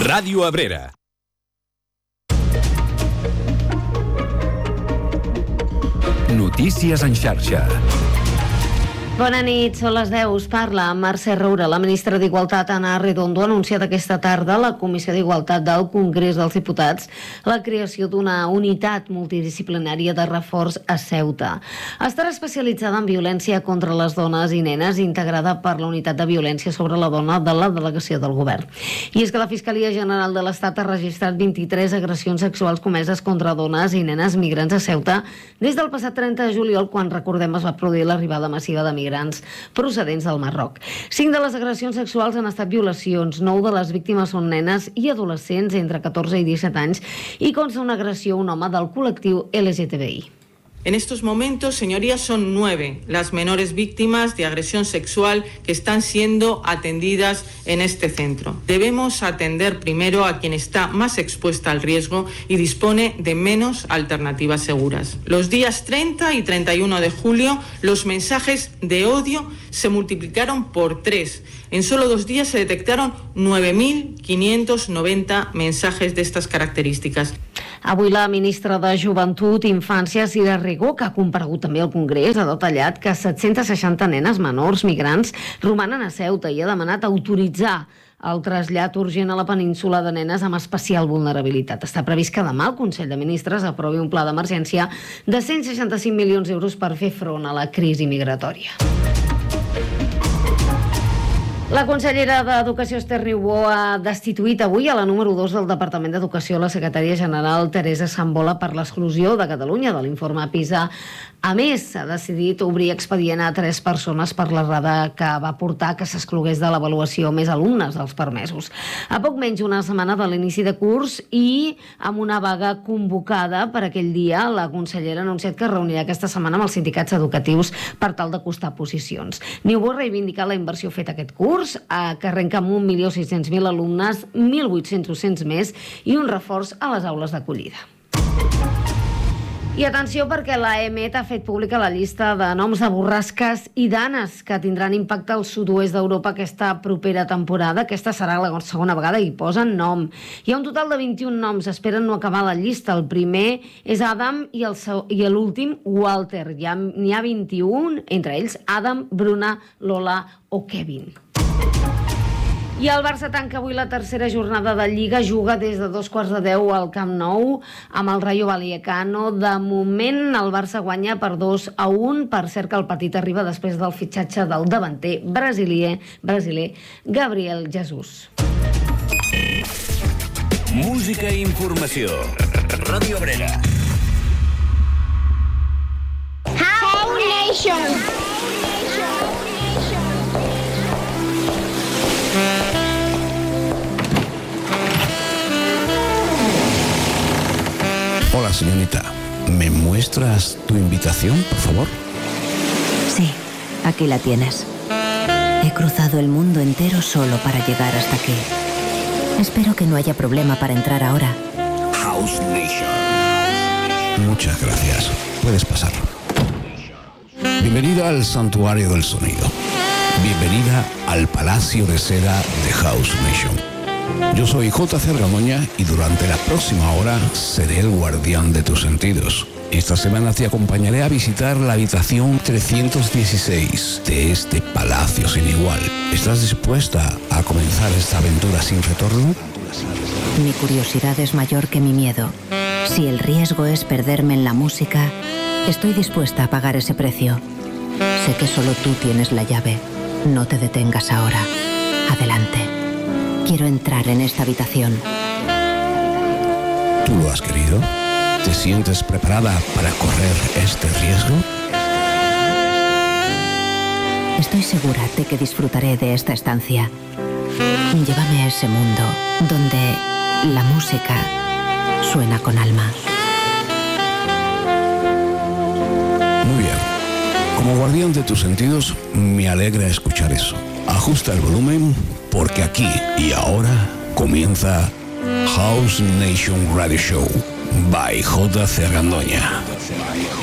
Ràdio Abrera. Notícies en xarxa. Bona nit, són les 10. Us parla Mercè Roura. La ministra d'Igualtat, Ana Redondo, ha anunciat aquesta tarda a la Comissió d'Igualtat del Congrés dels Diputats la creació d'una unitat multidisciplinària de reforç a Ceuta. Estarà especialitzada en violència contra les dones i nenes, integrada per la Unitat de Violència sobre la Dona de la Delegació del Govern. I és que la Fiscalia General de l'Estat ha registrat 23 agressions sexuals comeses contra dones i nenes migrants a Ceuta des del passat 30 de juliol, quan, recordem, es va produir l'arribada massiva de migrants procedents del Marroc. 5 de les agressions sexuals han estat violacions, 9 de les víctimes són nenes i adolescents entre 14 i 17 anys i consta una agressió a un home del col·lectiu LGTBI. En estos momentos, señorías, son 9 las menores víctimas de agresión sexual que están siendo atendidas en este centro. Debemos atender primero a quien está más expuesta al riesgo y dispone de menos alternativas seguras. Los días 30 y 31 de julio, los mensajes de odio se multiplicaron por 3. En solo 2 días se detectaron 9.590 mensajes de estas características. Avui la ministra de Joventut, Infància, Cira Rego, que ha comparegut també al Congrés, ha detallat que 760 nenes menors migrants romanen a Ceuta i ha demanat autoritzar el trasllat urgent a la península de nenes amb especial vulnerabilitat. Està previst que demà el Consell de Ministres aprovi un pla d'emergència de 165 milions d'euros per fer front a la crisi migratòria. La consellera d'Educació, Esther Niubó, ha destituït avui a la número 2 del Departament d'Educació, la secretària general Teresa Sambola, per l'exclusió de Catalunya de l'informe PISA. A més, ha decidit obrir expedient a 3 persones per l'errada que va portar que s'exclogués de l'avaluació més alumnes dels permesos. A poc menys una setmana de l'inici de curs i amb una vaga convocada per aquell dia, la consellera ha anunciat que es reunirà aquesta setmana amb els sindicats educatius per tal d'acostar posicions. Niubó ha reivindicat la inversió feta aquest curs, que arrenca amb 1.600.000 alumnes, 1.800 docents més i un reforç a les aules d'acollida. I atenció, perquè l'AEMET ha fet pública la llista de noms de borrasques i danes que tindran impacte al sud-oest d'Europa aquesta propera temporada. Aquesta serà la segona vegada i posen nom. Hi ha un total de 21 noms, esperen no acabar la llista. El primer és Adam i l'últim Walter. N'hi ha 21, entre ells Adam, Bruna, Lola o Kevin. I el Barça tanca avui la tercera jornada de Lliga, juga des de 2:15 al Camp Nou amb el Rayo Vallecano. De moment el Barça guanya per 2-1, per cert que el partit arriba després del fitxatge del davanter brasiler Gabriel Jesus. Música i informació. Ràdio Abrera. House Nation. Hola, señorita. ¿Me muestras tu invitación, por favor? Sí, aquí la tienes. He cruzado el mundo entero solo para llegar hasta aquí. Espero que no haya problema para entrar ahora. House Nation. Muchas gracias. Puedes pasar. Bienvenida al Santuario del Sonido. Bienvenida al Palacio de Seda de House Nation. Yo soy J.C. Argamoña y durante la próxima hora seré el guardián de tus sentidos. Esta semana te acompañaré a visitar la habitación 316 de este palacio sin igual. ¿Estás dispuesta a comenzar esta aventura sin retorno? Mi curiosidad es mayor que mi miedo. Si el riesgo es perderme en la música, estoy dispuesta a pagar ese precio. Sé que solo tú tienes la llave. No te detengas ahora. Adelante. Quiero entrar en esta habitación. ¿Tú lo has querido? ¿Te sientes preparada para correr este riesgo? Estoy segura de que disfrutaré de esta estancia. Llévame a ese mundo donde la música suena con alma. Muy bien. Como guardián de tus sentidos, me alegra escuchar eso. Ajusta el volumen, porque aquí y ahora comienza House Nation Radio Show by J.C. Argandoña.